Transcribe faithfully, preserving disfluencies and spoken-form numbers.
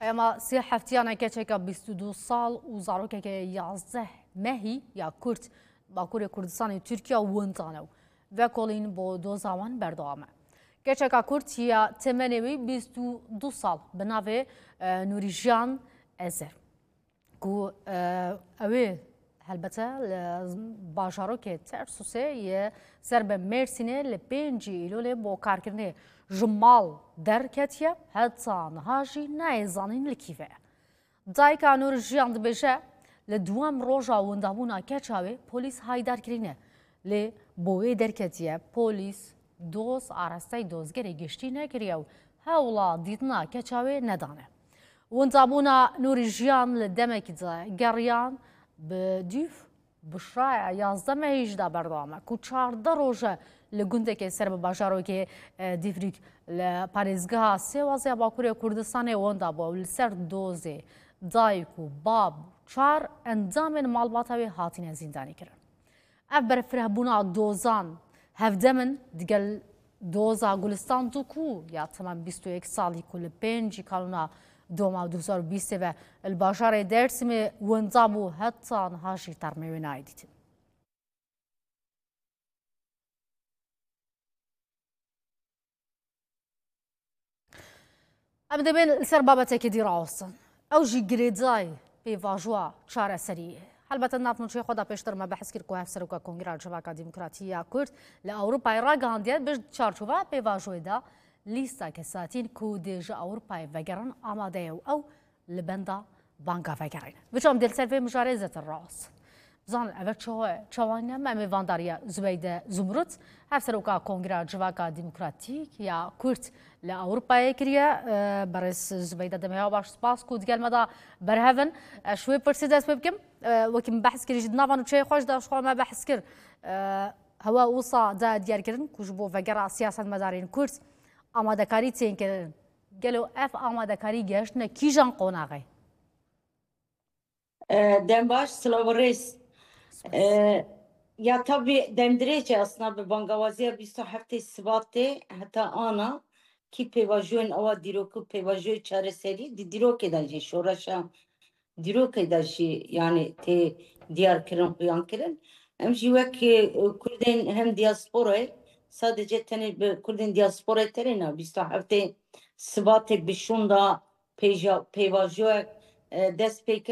اما سی هفتیانه که چکا بیست و دو سال و زاروکه که یازده مهی یا کرد باکور کردستان ترکیه ونتانو و کلین با دو زمان بردامه که چکا کرد یا تمنوی بیست و دو سال بناوه نوریجان ازر کو اوه البته باجارو که ترسوسه یه سر به مرسینه لپنجی ایلوله با کارکرنه جمال درکتیه حتی نهاجی نایزانین لکیفه دای کانور جیاند بشه لدوام روزا وندابونا کچاوه پلیس هایدار کرینه ل بوی درکتیه پلیس دوز آراسته دوزگری گشتی نکریه و هولا دیدنا کچاوه ندانه وندابونا نوری جیان لدمک دا گریان بدیف بشرای یازده هیجده بردامه کو چارده روزه لگونده که سر باجارو که دیفریک لپاریزگاه سوازه باکوری کردستان وندا با سر دوزه دایکو باب چار اندام مالباتوی هاتین زندانی کرد. ابر فرهبونا دوزان هفدمن دیگل دوزا گلستان دو کو یا تمام بیست و یک سالی کل پنجی کالونا دوما دو هزار و بیست و الباجار درسم وندامو حتی نهاشی ترمیو نایدید. أبدأ بين السربابة كدي راوسن أو جي جريداي بيفاجوا شارع سريع البته نافنون شيء خدا بيشتر ما بحث كيركو هفسر وكا كونغرال شبكة ديمقراطية كرد لأوروبا راجعانديات بيش تشارشوفا بيفاجوا دا ليستا كساتين كوديجا أوروبا فجران أماديو أو لبندا بانكا فجرين بيشام دل سلفي مجارزة الراس زان أبد شو شوانا ما ميفانداريا زبيدة زمرت هفسر وكا كونغرال شبكة ديمقراطيك يا كرد لأوروبا كريا برس زبيدة دمها باش سباس كود قال ماذا برهفن شوي برسيدس بكم وكم بحث كري جدنا فانو شيء خوش دا شو ما بحث كر هوا وصا دا ديار كرن كوجبو فجرا سياسة مدارين كرد أما دكاري تين كرن قالوا اف أما دكاري جاشنا كيجان قناغي دم باش سلاوريس ya tabii demdirece aslında bir bangavaziye bir hafta sıbatte hatta ana ki pevajoyun ava diroku pevajoy çareseri di dirok edacı şoraşa dirok edacı yani te diğer kiran kuyan kiran hem jivek Kürden hem diaspora sadece tane Kürden diaspora terena bir hafta sıbatte bir şunda pevajoy despek